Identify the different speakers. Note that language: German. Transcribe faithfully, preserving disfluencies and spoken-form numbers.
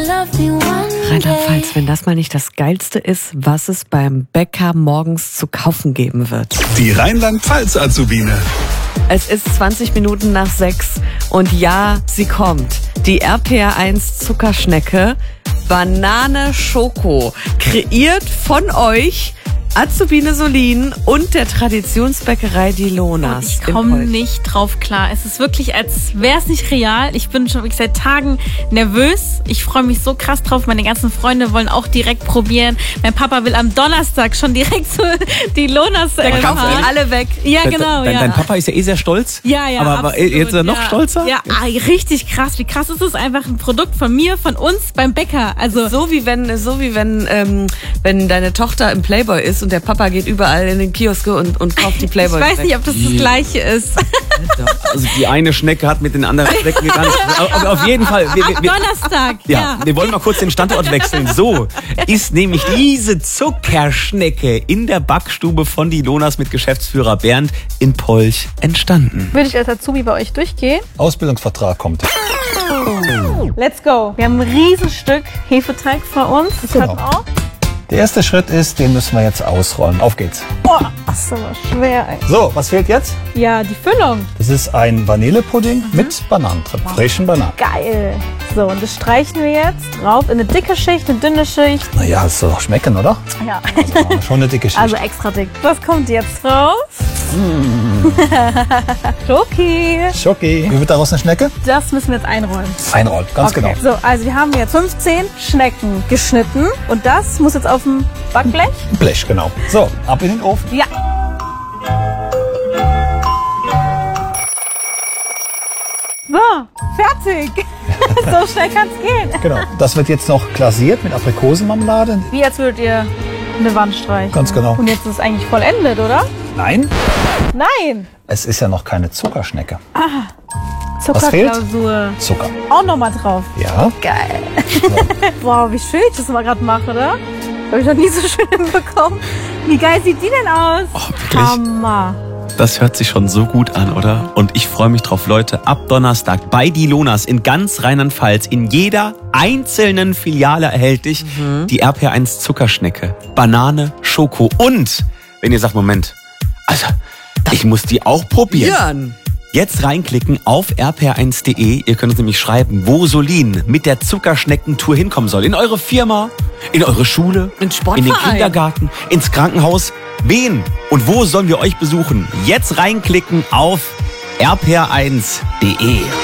Speaker 1: Rheinland-Pfalz, wenn das mal nicht das Geilste ist, was es beim Bäcker morgens zu kaufen geben wird.
Speaker 2: Die Rheinland-Pfalz-Azubine.
Speaker 1: Es ist zwanzig Minuten nach sechs und ja, sie kommt. Die R P R eins Zuckerschnecke Banane Schoko, kreiert von euch Azubine Solin und der Traditionsbäckerei Die Lonas.
Speaker 3: Ich komme nicht drauf klar. Es ist wirklich, als wäre es nicht real. Ich bin schon wirklich seit Tagen nervös. Ich freue mich so krass drauf. Meine ganzen Freunde wollen auch direkt probieren. Mein Papa will am Donnerstag schon direkt zu Die Lonas äh,
Speaker 1: fahren.
Speaker 3: fahren.
Speaker 1: Alle weg.
Speaker 3: Ja, genau.
Speaker 4: Dein,
Speaker 3: ja.
Speaker 4: dein Papa ist ja eh sehr stolz.
Speaker 3: Ja, ja.
Speaker 4: Aber
Speaker 3: absolut,
Speaker 4: jetzt ist er noch
Speaker 3: ja.
Speaker 4: stolzer?
Speaker 3: Ja, ah, richtig krass. Wie krass ist es? Einfach ein Produkt von mir, von uns beim Bäcker. Also
Speaker 1: So wie wenn, so wie wenn, ähm, wenn deine Tochter im Playboy ist und der Papa geht überall in den Kioske und, und kauft die Playboy.
Speaker 3: ich weiß nicht, ob das das Gleiche ist.
Speaker 4: Also die eine Schnecke hat mit den anderen Schnecken gar nicht. Aber auf jeden Fall. Wir, wir, wir,
Speaker 3: Donnerstag,
Speaker 4: ja,
Speaker 3: ja.
Speaker 4: wir wollen mal kurz den Standort wechseln. So ist nämlich diese Zuckerschnecke in der Backstube von Die Lonas mit Geschäftsführer Bernd in Polch entstanden.
Speaker 3: Würde ich als Azubi bei euch durchgehen?
Speaker 5: Ausbildungsvertrag kommt.
Speaker 3: Let's go. Wir haben ein Riesenstück Hefeteig vor uns. Das
Speaker 5: Genau.
Speaker 3: hat auch.
Speaker 5: Der erste Schritt ist, den müssen wir jetzt ausrollen. Auf geht's.
Speaker 3: Boah, das ist aber schwer, ey.
Speaker 5: So, was fehlt jetzt?
Speaker 3: Ja, die Füllung.
Speaker 5: Das ist ein Vanillepudding mit Bananen drin. Frischen Bananen.
Speaker 3: Geil. So, und das streichen wir jetzt drauf in eine dicke Schicht, eine dünne Schicht.
Speaker 5: Naja, das soll doch schmecken, oder?
Speaker 3: Ja.
Speaker 5: Also, schon eine dicke Schicht.
Speaker 3: Also extra dick. Was kommt jetzt drauf? Schoki.
Speaker 5: Schoki. Wie wird daraus eine Schnecke?
Speaker 3: Das müssen wir jetzt einrollen.
Speaker 5: Einrollen, ganz
Speaker 3: Okay.
Speaker 5: genau.
Speaker 3: So, also wir haben jetzt fünfzehn Schnecken geschnitten. Und das muss jetzt auf dem Backblech.
Speaker 5: Blech, genau. So, ab in den Ofen.
Speaker 3: Ja. So, fertig. So schnell kann's gehen.
Speaker 5: Genau. Das wird jetzt noch glasiert mit Aprikosenmarmelade.
Speaker 3: Wie als würdet ihr eine Wand streichen.
Speaker 5: Ganz genau.
Speaker 3: Und jetzt ist es eigentlich vollendet, oder?
Speaker 5: Nein,
Speaker 3: Nein.
Speaker 5: es ist ja noch keine Zuckerschnecke.
Speaker 3: Zuckerklausur.
Speaker 5: Zucker.
Speaker 3: Auch nochmal drauf.
Speaker 5: Ja.
Speaker 3: Geil. Wow, wie schön ich das mal gerade mache, oder? Habe ich noch nie so schön hinbekommen. Wie geil sieht die denn aus?
Speaker 4: Oh, wirklich?
Speaker 3: Hammer.
Speaker 4: Das hört sich schon so gut an, oder? Und ich freue mich drauf, Leute. Ab Donnerstag bei Die Lonas in ganz Rheinland-Pfalz in jeder einzelnen Filiale erhältlich mhm. die R P R eins Zuckerschnecke, Banane, Schoko und, wenn ihr sagt, Moment, also ich muss die auch probieren.
Speaker 1: Jörn.
Speaker 4: Jetzt reinklicken auf r p r eins punkt de. Ihr könnt uns nämlich schreiben, wo Solin mit der Zuckerschneckentour hinkommen soll. In eure Firma, in eure Schule,
Speaker 1: In
Speaker 4: in den Kindergarten, ins Krankenhaus. Wen und wo sollen wir euch besuchen? Jetzt reinklicken auf r p r eins punkt de.